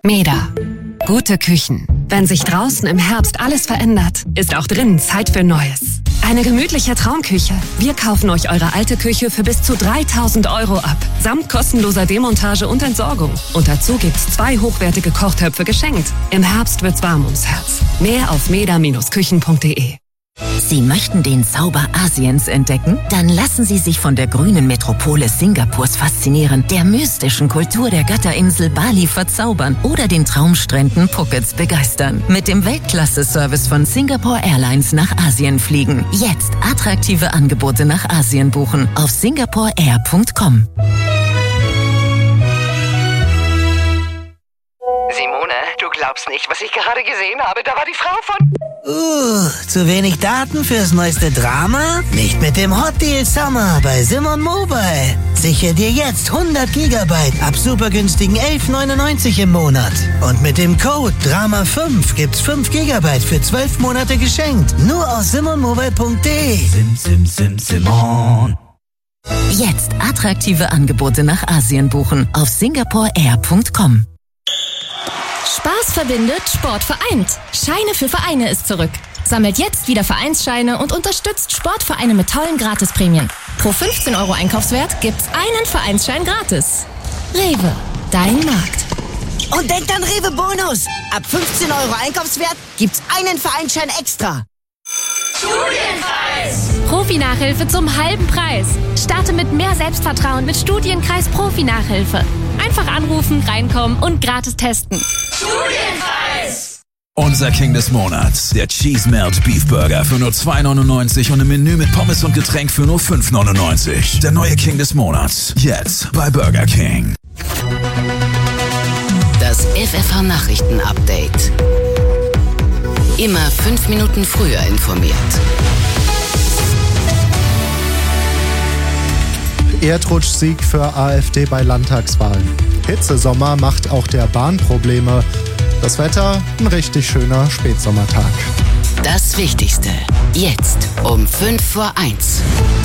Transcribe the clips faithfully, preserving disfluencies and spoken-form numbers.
Meda. Gute Küchen. Wenn sich draußen im Herbst alles verändert, ist auch drinnen Zeit für Neues. Eine gemütliche Traumküche. Wir kaufen euch eure alte Küche für bis zu dreitausend Euro ab. Samt kostenloser Demontage und Entsorgung. Und dazu gibt's zwei hochwertige Kochtöpfe geschenkt. Im Herbst wird's warm ums Herz. Mehr auf meda Bindestrich küchen punkt de. Sie möchten den Zauber Asiens entdecken? Dann lassen Sie sich von der grünen Metropole Singapurs faszinieren, der mystischen Kultur der Götterinsel Bali verzaubern oder den Traumstränden Phukets begeistern. Mit dem Weltklasse-Service von Singapore Airlines nach Asien fliegen. Jetzt attraktive Angebote nach Asien buchen auf singapore air punkt com. Simone, du glaubst nicht, was ich gerade gesehen habe. Da war die Frau von... Uh, zu wenig Daten fürs neueste Drama? Nicht mit dem Hot Deal Summer bei Simon Mobile. Sichere dir jetzt hundert Gigabyte ab super günstigen elf neunundneunzig im Monat. Und mit dem Code Drama fünf gibt's fünf Gigabyte für zwölf Monate geschenkt. Nur aus simon mobile punkt de. Sim, sim, sim, Simon. Jetzt attraktive Angebote nach Asien buchen auf singapore air punkt com. Spaß verbindet, Sport vereint. Scheine für Vereine ist zurück. Sammelt jetzt wieder Vereinsscheine und unterstützt Sportvereine mit tollen Gratisprämien. Pro fünfzehn Euro Einkaufswert gibt's einen Vereinsschein gratis. Rewe, dein Markt. Und denkt an Rewe Bonus. Ab fünfzehn Euro Einkaufswert gibt's einen Vereinsschein extra. Studienkreis! Profi-Nachhilfe zum halben Preis. Starte mit mehr Selbstvertrauen mit Studienkreis Profi-Nachhilfe. Einfach anrufen, reinkommen und gratis testen. Studienkreis! Unser King des Monats, der Cheese Melt Beef Burger für nur zwei neunundneunzig und im Menü mit Pommes und Getränk für nur fünf neunundneunzig. Der neue King des Monats, jetzt bei Burger King. Das F F H-Nachrichten-Update. Immer fünf Minuten früher informiert. Erdrutschsieg für AfD bei Landtagswahlen. Hitzesommer macht auch der Bahn Probleme. Das Wetter, ein richtig schöner Spätsommertag. Das Wichtigste, jetzt um fünf vor eins.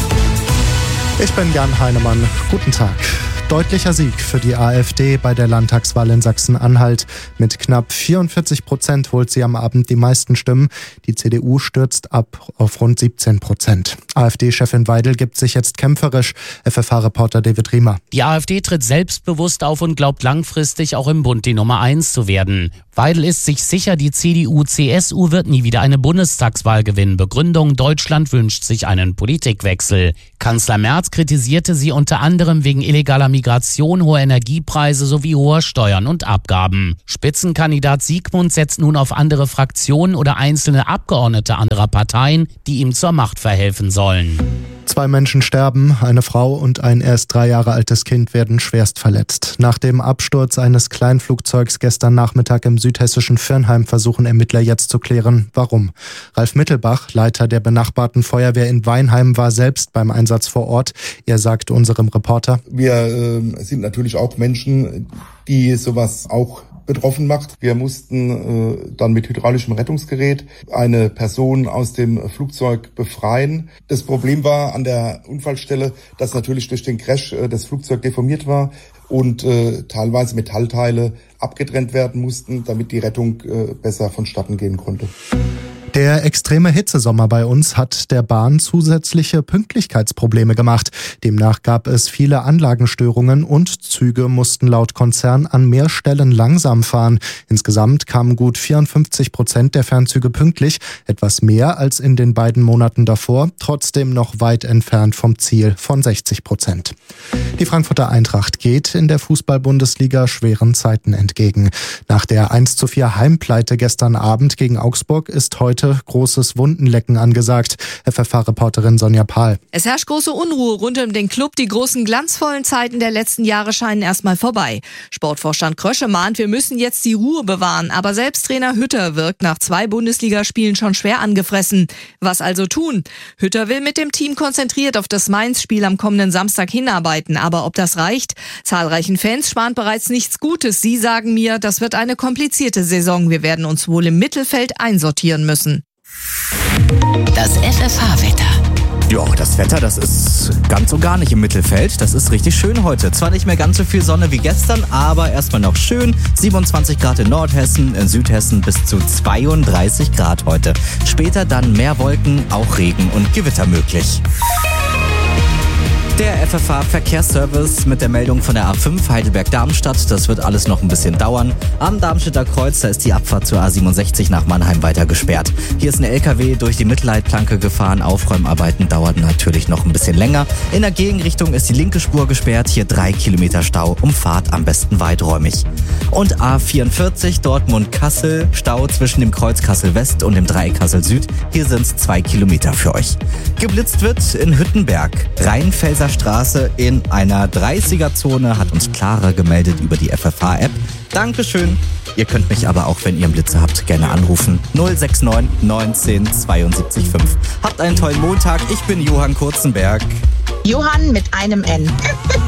Ich bin Jan Heinemann. Guten Tag. Deutlicher Sieg für die AfD bei der Landtagswahl in Sachsen-Anhalt. Mit knapp vierundvierzig Prozent holt sie am Abend die meisten Stimmen. Die C D U stürzt ab auf rund siebzehn Prozent. AfD-Chefin Weidel gibt sich jetzt kämpferisch. F F H-Reporter David Riemer. Die AfD tritt selbstbewusst auf und glaubt langfristig auch im Bund die Nummer eins zu werden. Weidel ist sich sicher, die C D U C S U wird nie wieder eine Bundestagswahl gewinnen. Begründung: Deutschland wünscht sich einen Politikwechsel. Kanzler Merz kritisierte sie unter anderem wegen illegaler Migration, hoher Energiepreise sowie hoher Steuern und Abgaben. Spitzenkandidat Siegmund setzt nun auf andere Fraktionen oder einzelne Abgeordnete anderer Parteien, die ihm zur Macht verhelfen sollen. Zwei Menschen sterben, eine Frau und ein erst drei Jahre altes Kind werden schwerst verletzt. Nach dem Absturz eines Kleinflugzeugs gestern Nachmittag im südhessischen Virnheim versuchen Ermittler jetzt zu klären, warum. Ralf Mittelbach, Leiter der benachbarten Feuerwehr in Weinheim, war selbst beim Einsatz vor Ort. Er sagte unserem Reporter: Wir äh, sind natürlich auch Menschen, die sowas auch betroffen macht. Wir mussten äh, dann mit hydraulischem Rettungsgerät eine Person aus dem Flugzeug befreien. Das Problem war an der Unfallstelle, dass natürlich durch den Crash äh, das Flugzeug deformiert war und äh, teilweise Metallteile abgetrennt werden mussten, damit die Rettung äh, besser vonstatten gehen konnte. Der extreme Hitzesommer bei uns hat der Bahn zusätzliche Pünktlichkeitsprobleme gemacht. Demnach gab es viele Anlagenstörungen und Züge mussten laut Konzern an mehr Stellen langsam fahren. Insgesamt kamen gut vierundfünfzig Prozent der Fernzüge pünktlich, etwas mehr als in den beiden Monaten davor, trotzdem noch weit entfernt vom Ziel von sechzig Prozent. Die Frankfurter Eintracht geht in der Fußball-Bundesliga schweren Zeiten entgegen. Nach der eins zu vier Heimpleite gestern Abend gegen Augsburg ist heute großes Wundenlecken angesagt. F F H-Reporterin Sonja Pahl. Es herrscht große Unruhe rund um den Club. Die großen glanzvollen Zeiten der letzten Jahre scheinen erstmal vorbei. Sportvorstand Krösche mahnt, wir müssen jetzt die Ruhe bewahren. Aber selbst Trainer Hütter wirkt nach zwei Bundesligaspielen schon schwer angefressen. Was also tun? Hütter will mit dem Team konzentriert auf das Mainz-Spiel am kommenden Samstag hinarbeiten. Aber ob das reicht? Zahlreichen Fans spannt bereits nichts Gutes. Sie sagen mir, das wird eine komplizierte Saison. Wir werden uns wohl im Mittelfeld einsortieren müssen. Das F F H-Wetter. Ja, das Wetter, das ist ganz und gar nicht im Mittelfeld. Das ist richtig schön heute. Zwar nicht mehr ganz so viel Sonne wie gestern, aber erstmal noch schön. siebenundzwanzig Grad in Nordhessen, in Südhessen bis zu zweiunddreißig Grad heute. Später dann mehr Wolken, auch Regen und Gewitter möglich. Der F F H-Verkehrsservice mit der Meldung von der A fünf Heidelberg-Darmstadt. Das wird alles noch ein bisschen dauern. Am Darmstädter Kreuz, da ist die Abfahrt zur A siebenundsechzig nach Mannheim weiter gesperrt. Hier ist ein L K W durch die Mittelleitplanke gefahren. Aufräumarbeiten dauern natürlich noch ein bisschen länger. In der Gegenrichtung ist die linke Spur gesperrt. Hier drei Kilometer Stau. Umfahrt am besten weiträumig. Und A vierundvierzig Dortmund-Kassel. Stau zwischen dem Kreuz Kassel-West und dem Dreieck Kassel-Süd. Hier sind es zwei Kilometer für euch. Geblitzt wird in Hüttenberg. Rheinfelser Straße in einer dreißiger-Zone, hat uns Clara gemeldet über die F F H-App. Dankeschön. Ihr könnt mich aber auch, wenn ihr einen Blitzer habt, gerne anrufen. null sechs neun neunzehn zweiundsiebzig fünf. Habt einen tollen Montag. Ich bin Johann Kurzenberg. Johann mit einem N.